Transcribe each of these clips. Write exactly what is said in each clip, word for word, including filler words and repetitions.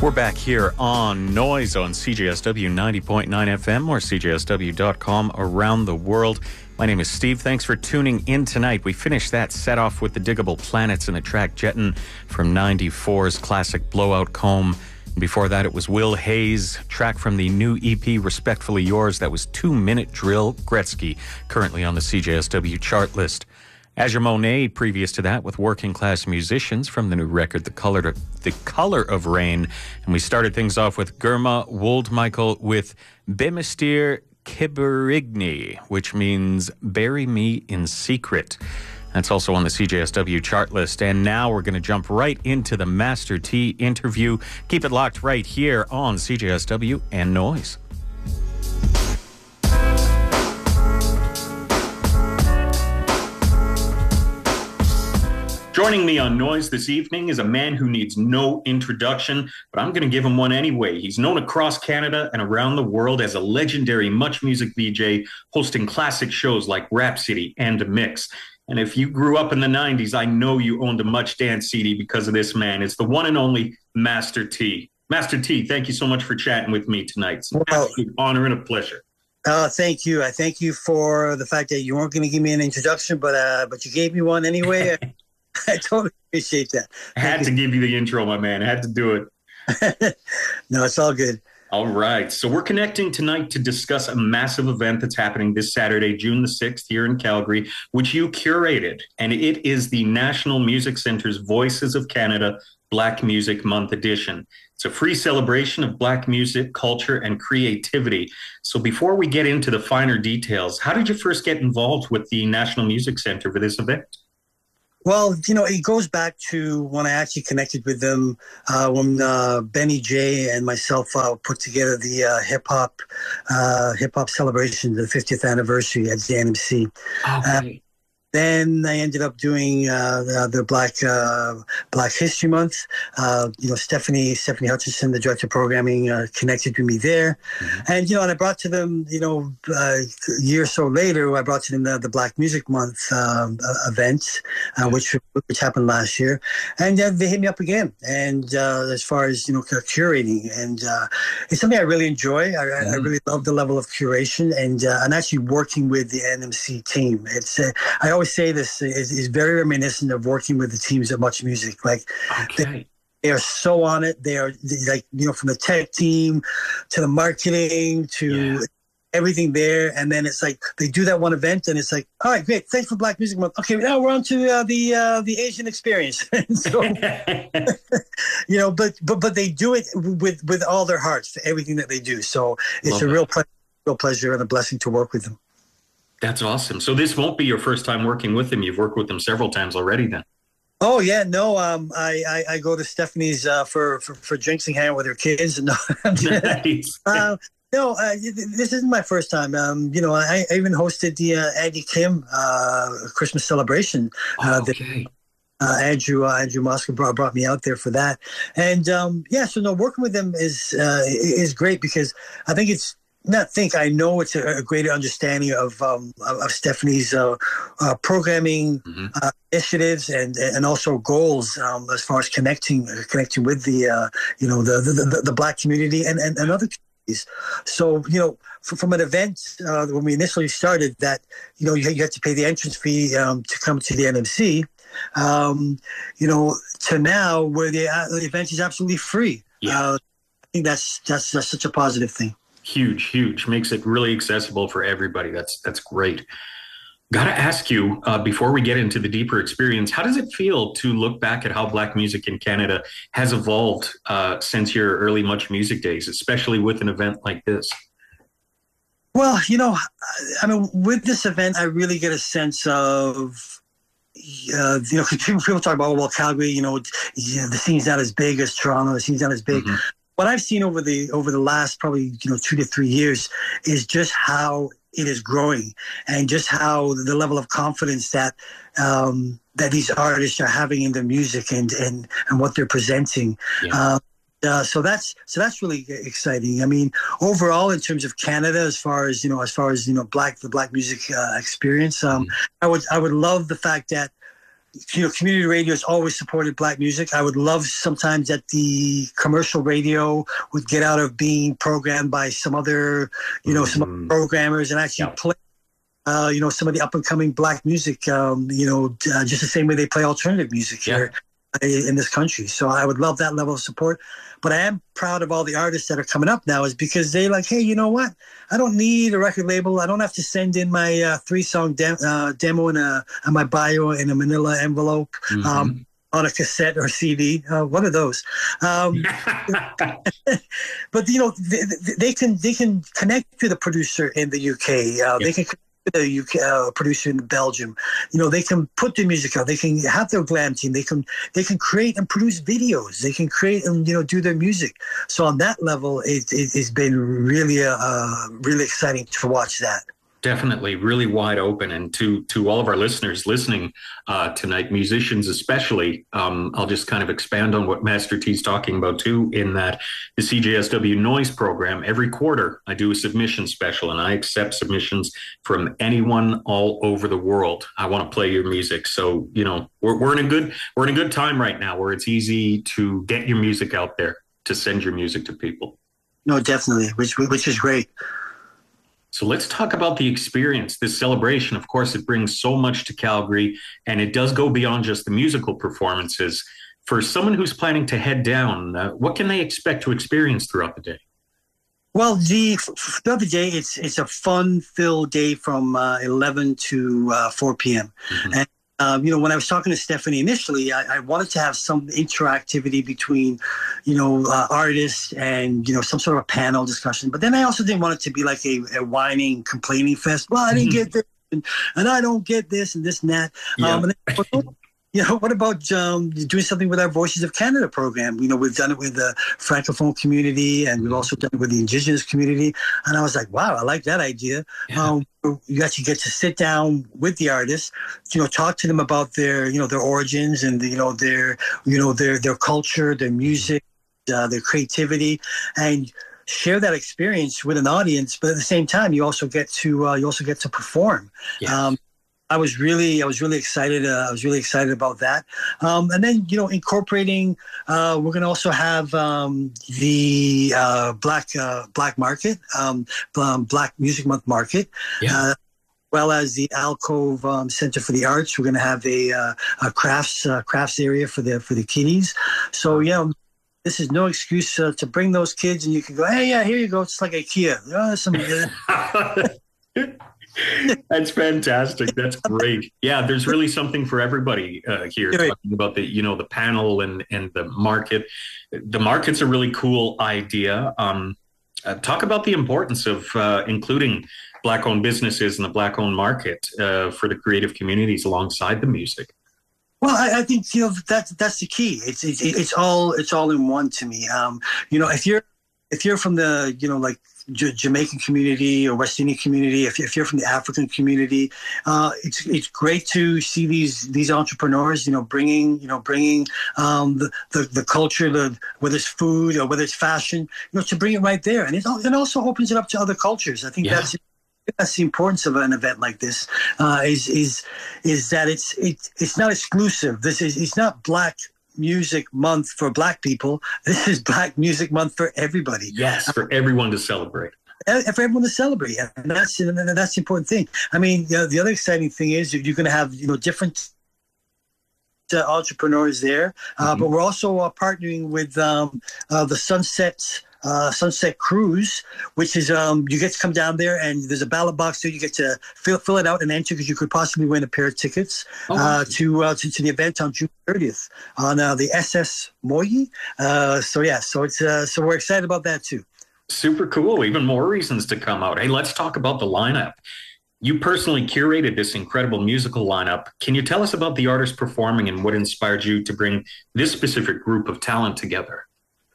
We're back here on Noise on C J S W ninety point nine F M or C J S W dot com around the world. My name is Steve. Thanks for tuning in tonight. We finished that set off with the Diggable Planets and the track Jettin' from ninety-four's classic Blowout Comb. Before that, it was Will Hayes, track from the new E P Respectfully Yours. That was Two Minute Drill Gretzky, currently on the C J S W chart list. Azure Monet, previous to that, with Working Class Musicians from the new record, The Color, to, the Color of Rain. And we started things off with Germa Woldmichael with Bemistir Kiberigni, which means Bury Me in Secret. That's also on the C J S W chart list. And now we're going to jump right into the Master T interview. Keep it locked right here on C J S W and Noise. Joining me on Noise this evening is a man who needs no introduction, but I'm going to give him one anyway. He's known across Canada and around the world as a legendary Much Music V J, hosting classic shows like Rhapsody and Mix. And if you grew up in the nineties, I know you owned a Much Dance C D because of this man. It's the one and only Master T. Master T, thank you so much for chatting with me tonight. It's an well, absolute honor and a pleasure. Uh, thank you. I thank you for the fact that you weren't going to give me an introduction, but uh, but you gave me one anyway. I totally appreciate that. I had Thank to you. give you the intro, my man. I had to do it. No, it's all good. All right. So we're connecting tonight to discuss a massive event that's happening this Saturday, June the sixth, here in Calgary, which you curated. And it is the National Music Centre's Voices of Canada Black Music Month edition. It's a free celebration of Black music, culture, and creativity. So before we get into the finer details, how did you first get involved with the National Music Centre for this event? Well, you know, it goes back to when I actually connected with them uh, when uh, Benny J and myself uh, put together the uh, hip hop uh, hip hop celebration, the fiftieth anniversary at the N M C. Okay. Uh, Then I ended up doing uh, the, the Black uh, Black History Month. Uh, you know, Stephanie Stephanie Hutchinson, the director of programming, uh, connected with me there, mm-hmm. and you know, and I brought to them, you know, uh, a year or so later, I brought to them the, the Black Music Month um, uh, event, uh, mm-hmm. which which happened last year, and uh, they hit me up again. And uh, as far as you know, curating, and uh, it's something I really enjoy. I, mm-hmm. I really love the level of curation, and uh, and actually working with the N M C team. It's uh, I always say this is, is very reminiscent of working with the teams at Much Music. Like okay. they, they are so on it. They are like, you know, from the tech team to the marketing to yeah. everything there. And then it's like they do that one event and it's like, all right, great. Thanks for Black Music Month. Okay, now we're on to uh, the uh, the Asian experience. So, you know, but but but they do it with with all their hearts for everything that they do. So it's Love a real ple- real pleasure and a blessing to work with them. That's awesome. So this won't be your first time working with them. You've worked with them several times already then. Oh, yeah. No, um, I, I, I go to Stephanie's uh, for, for, for drinks and hang out with her kids. No, nice. uh, no uh, this isn't my first time. Um, you know, I, I even hosted the uh, Andy Kim uh, Christmas celebration. Uh, oh, okay. The, uh, Andrew uh, Andrew Moscow brought, brought me out there for that. And, um, yeah, so no, working with them is uh, is great because I think it's, Not think I know it's a, a greater understanding of um, of Stephanie's uh, uh, programming mm-hmm. uh, initiatives and and also goals um, as far as connecting connecting with the uh, you know the, the the Black community and, and, and other communities. So you know from, from an event uh, when we initially started that you know you, you had to pay the entrance fee um, to come to the N M C. Um, you know to now where the, uh, the event is absolutely free. Yeah. Uh, I think that's that's that's such a positive thing. Huge, huge. Makes it really accessible for everybody. That's that's great. Got to ask you, uh, before we get into the deeper experience, how does it feel to look back at how Black music in Canada has evolved uh, since your early Much Music days, especially with an event like this? Well, you know, I mean, with this event, I really get a sense of, uh, you know, people, people talk about, well, Calgary, you know, the scene's not as big as Toronto, the scene's not as big. Mm-hmm. What I've seen over the over the last probably you know two to three years is just how it is growing and just how the level of confidence that um, that these artists are having in their music and and, and what they're presenting. Yeah. Uh, uh, so that's so that's really exciting. I mean, overall, in terms of Canada, as far as you know, as far as you know, black the Black music uh, experience, um, mm-hmm. I would I would love the fact that you know, community radio has always supported Black music. I would love sometimes that the commercial radio would get out of being programmed by some other, you know, mm-hmm. some other programmers and actually yeah. play, uh, you know, some of the up and coming Black music, um, you know, uh, just the same way they play alternative music yeah. here in this country. So I would love that level of support. But I am proud of all the artists that are coming up now, is because they're like, hey, you know what? I don't need a record label. I don't have to send in my uh, three-song de- uh, demo and uh, my bio in a manila envelope mm-hmm. um, on a cassette or C D. Uh, one of those. Um, but, you know, they, they can they can connect to the producer in the U K. Uh, yep. They can the U K uh, producer in Belgium. You know, they can put their music out. They can have their glam team. They can they can create and produce videos. They can create and, you know, do their music. So on that level, it, it, it's been really uh, really exciting to watch that. Definitely, really wide open. And to to all of our listeners listening uh, tonight, musicians especially, um, I'll just kind of expand on what Master T's talking about too, in that the C J S W Noise program, every quarter I do a submission special, and I accept submissions from anyone all over the world. I want to play your music. So, you know, we're, we're in a good we're in a good time right now where it's easy to get your music out there, to send your music to people. No, definitely, which which is great. So let's talk about the experience, this celebration. Of course, it brings so much to Calgary, and it does go beyond just the musical performances. For someone who's planning to head down, uh, what can they expect to experience throughout the day? Well, the throughout the day, it's it's a fun-filled day from uh, eleven to uh, four p.m. Mm-hmm. And Um, you know, when I was talking to Stephanie initially, I, I wanted to have some interactivity between, you know, uh, artists and, you know, some sort of a panel discussion. But then I also didn't want it to be like a, a whining, complaining fest. Well, I didn't mm-hmm. get this, and, and I don't get this and this and that. Yeah. Um, and then, you know, what about um, doing something with our Voices of Canada program? You know, we've done it with the Francophone community, and we've also done it with the Indigenous community. And I was like, wow, I like that idea. Yeah. Um, you actually get to sit down with the artists, you know, talk to them about their, you know, their origins and, you know, their, you know, their, their culture, their music, uh, their creativity, and share that experience with an audience. But at the same time, you also get to, uh, you also get to perform. Yes. Um, I was really, I was really excited. Uh, I was really excited about that. Um, and then, you know, incorporating, uh, we're going to also have um, the uh, Black uh, Black Market, um, um, Black Music Month Market, yeah. uh, well as the Alcove um, Center for the Arts. We're going to have a, uh, a crafts uh, crafts area for the for the kiddies. So, you know, this is no excuse uh, to bring those kids, and you can go, hey, yeah, here you go. It's like IKEA. Oh, some, That's fantastic. That's great. Yeah, there's really something for everybody uh, here. Talking about the, you know, the panel and and the market. The market's a really cool idea. Um, uh, talk about the importance of uh, including Black-owned businesses in the Black-owned market uh, for the creative communities alongside the music. Well, I, I think, you know, that's that's the key. It's it's it's all it's all in one to me. Um, you know, if you're if you're from the, you know, like J- Jamaican community or West Indian community, if, if you're from the African community, uh, it's it's great to see these these entrepreneurs, you know, bringing you know bringing um, the, the the culture, the whether it's food or whether it's fashion, you know, to bring it right there, and it it also opens it up to other cultures. I think yeah. that's. That's the importance of an event like this. Uh, is is is that it's it, it's not exclusive. This is it's not Black Music Month for Black people. This is Black Music Month for everybody. Yes, for everyone to celebrate. Uh, for everyone to celebrate, and that's and that's the important thing. I mean, you know, the other exciting thing is you're going to have you know different uh, entrepreneurs there, uh, mm-hmm. but we're also uh, partnering with um, uh, the Sunset. Uh, Sunset Cruise, which is um, you get to come down there and there's a ballot box there. You get to fill fill it out and enter because you could possibly win a pair of tickets oh, uh, to, uh, to to the event on June thirtieth on uh, the S S Moyi. Uh, so yeah, so it's uh, so we're excited about that too. Super cool. Even more reasons to come out. Hey, let's talk about the lineup. You personally curated this incredible musical lineup. Can you tell us about the artists performing and what inspired you to bring this specific group of talent together?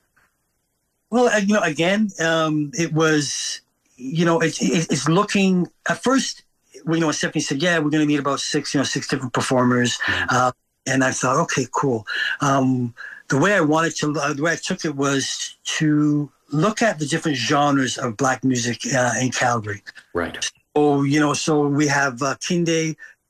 Well, you know, again, um, it was, you know, it's it's looking at first, you know, when Stephanie said, yeah, we're going to need about six, you know, six different performers. Mm-hmm. Uh, and I thought, okay, cool. Um, the way I wanted to, uh, the way I took it was to look at the different genres of Black music uh, in Calgary. Right. So, you know, so we have uh, Kinde,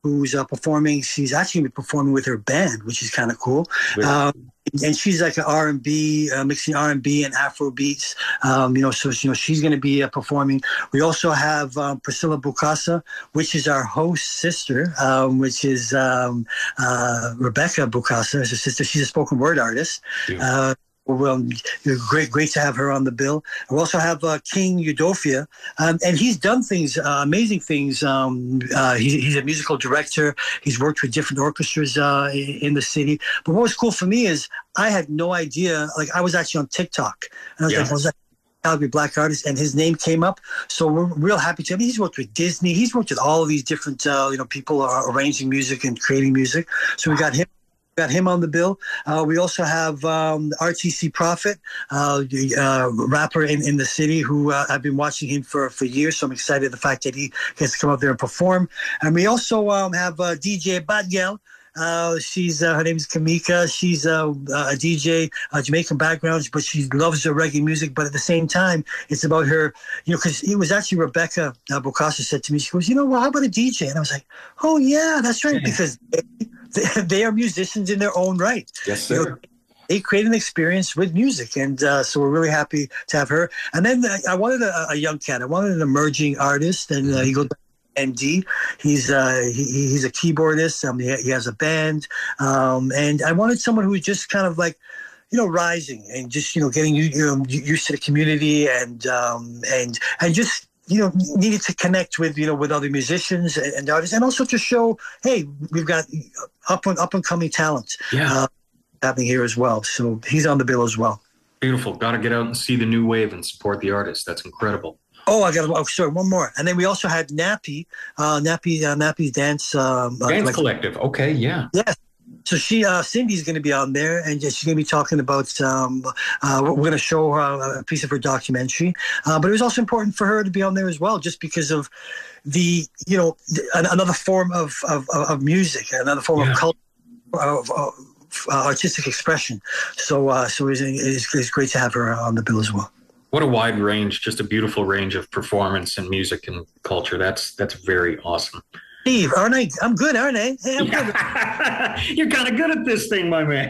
who's uh, performing. She's actually going to be performing with her band, which is kind of cool. Um, and she's like an R and B, uh, mixing R and B and Afro beats. Um, you know, so you know she's going to be uh, performing. We also have um, Priscilla Bukasa, which is our host sister, um, which is um, uh, Rebecca Bukasa, is her sister. She's a spoken word artist. Yeah. Uh, Well, great, great to have her on the bill. We also have uh, King Udofia, um, and he's done things, uh, amazing things. Um, uh, he's, he's a musical director. He's worked with different orchestras uh, in the city. But what was cool for me is I had no idea. Like I was actually on TikTok, and I was yeah. like, I was like, Calgary Black artist, and his name came up. So we're real happy to. I mean, he's worked with Disney. He's worked with all of these different, uh, you know, people are arranging music and creating music. So we got him. Got him on the bill. Uh, we also have um, R T C Prophet, uh, uh, rapper in, in the city, who uh, I've been watching him for, for years. So I'm excited the fact that he gets to come up there and perform. And we also um, have uh, D J Badgel. Uh, she's uh, her name is Kamika. She's uh, a D J, uh, Jamaican background, but she loves the reggae music. But at the same time, it's about her, you know, because it was actually Rebecca uh, Bukasa said to me, she goes, you know, well, how about a D J? And I was like, oh yeah, that's right, yeah. because they, they are musicians in their own right. Yes, sir. You know, they create an experience with music, and uh, so we're really happy to have her. And then uh, I wanted a, a young cat. I wanted an emerging artist, and uh, he goes. M D. He's uh, he, he's a keyboardist. Um, he, he has a band, um, and I wanted someone who was just kind of like, you know, rising and just you know getting you, you know used to the community and um, and and just you know needed to connect with you know with other musicians and, and artists, and also to show, hey, we've got up and up and coming talent yeah. uh, happening here as well. So he's on the bill as well. Beautiful. Got to get out and see the new wave and support the artists. That's incredible. Oh, I got. Oh, sorry, one more. And then we also had Nappy, uh, Nappy, uh, Nappy's dance. Um, dance like, collective. Okay, yeah. Yes. So she, uh, Cindy's going to be on there, and she's going to be talking about. Um, uh, we're going to show her a piece of her documentary, uh, but it was also important for her to be on there as well, just because of the, you know, another form of of, of music, another form yeah. of culture, of, of uh, artistic expression. So, uh, so it's, it's, it's great to have her on the bill as well. What a wide range, just a beautiful range of performance and music and culture. That's that's very awesome. Steve, aren't I? I'm good, aren't I? Hey, I'm good. You're kind of good at this thing, my man.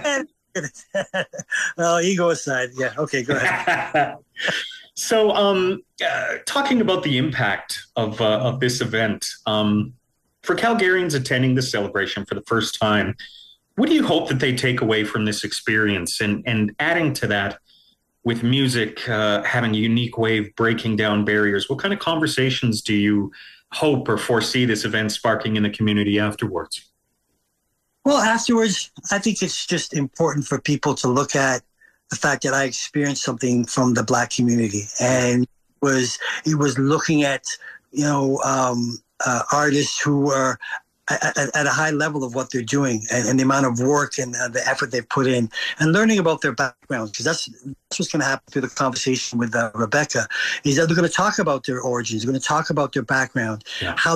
Well, ego aside. Yeah, okay, go ahead. So, um, uh, talking about the impact of, uh, of this event, um, for Calgarians attending the celebration for the first time, what do you hope that they take away from this experience? And, and adding to that, with music uh, having a unique wave breaking down barriers, what kind of conversations do you hope or foresee this event sparking in the community afterwards? Well, afterwards, I think it's just important for people to look at the fact that I experienced something from the Black community, and it was it was looking at you know um, uh, artists who were At, at a high level of what they're doing, and, and the amount of work and uh, the effort they've put in, and learning about their backgrounds, because that's, that's what's going to happen through the conversation with uh, Rebecca, is that they're going to talk about their origins, they're going to talk about their background, yeah. how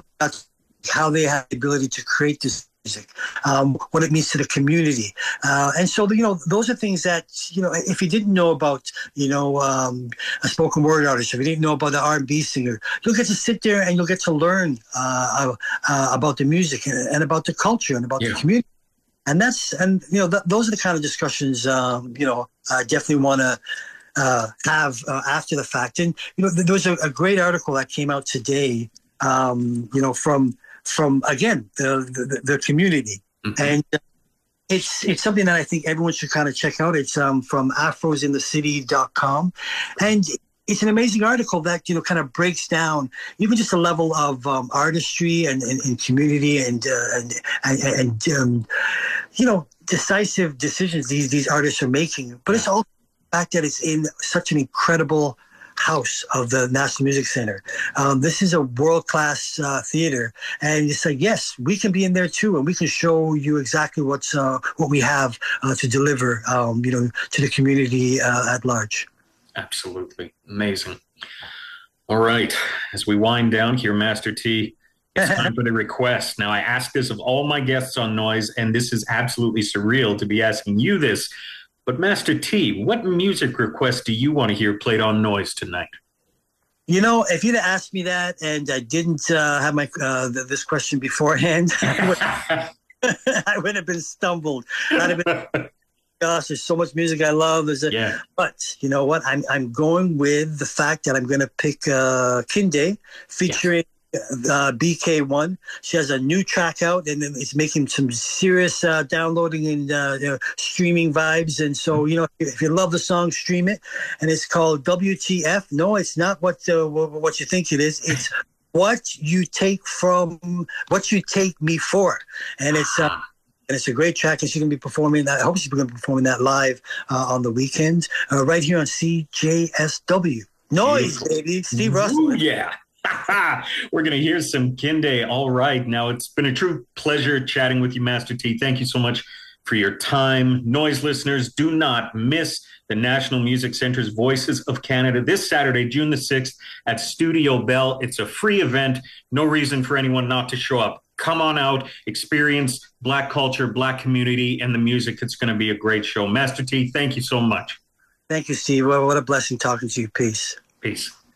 how they have the ability to create this music, um, what it means to the community. Uh, and so, you know, those are things that, you know, if you didn't know about, you know, um, a spoken word artist, if you didn't know about the R and B singer, you'll get to sit there and you'll get to learn uh, uh, about the music and, and about the culture and about yeah. the community. And that's, and, you know, th- those are the kind of discussions, um, you know, I definitely want to uh, have uh, after the fact. And, you know, there was a, a great article that came out today, um, you know, from, from again the the, the community, mm-hmm. and it's it's something that I think everyone should kind of check out. It's um, from afros in the city dot com, and it's an amazing article that you know kind of breaks down even just a level of um, artistry and, and, and community and uh, and and, and um, you know decisive decisions these these artists are making. But it's also the fact that it's in such an incredible house of the National Music Center. Um, this is a world-class uh, theater, and it's like, yes, we can be in there too, and we can show you exactly what's uh, what we have uh, to deliver, um, you know, to the community uh, at large. Absolutely amazing. All right, as we wind down here, Master T, it's time for the request. Now, I ask this of all my guests on Noise, and this is absolutely surreal to be asking you this. But Master T, what music request do you want to hear played on Noise tonight? You know, if you'd have asked me that and I didn't uh, have my uh, th- this question beforehand, I would, I would have been stumbled. I'd have been, gosh, there's so much music I love. There's a, yeah. But you know what? I'm I'm going with the fact that I'm going to pick uh, Kinde featuring yeah. uh, B K one. She has a new track out, and it's making some serious uh, downloading and uh, you know, streaming vibes. And so, you know, if you love the song, stream it. And it's called W T F. No, it's not what uh, what you think it is. It's what you take from what you take me for, and it's. Uh, And it's a great track, and she's going to be performing that. I hope she's going to be performing that live uh, on the weekend, uh, right here on C J S W. Noise, Beautiful. Baby. Steve Russell. Ooh, yeah. We're going to hear some Kinde. All right. Now, it's been a true pleasure chatting with you, Master T. Thank you so much for your time. Noise listeners, do not miss the National Music Centre's Voices of Canada this Saturday, June the sixth at Studio Bell. It's a free event. No reason for anyone not to show up. Come on out, experience Black culture, Black community, and the music. It's going to be a great show. Master T, thank you so much. Thank you, Steve. Well, what a blessing talking to you. Peace. Peace.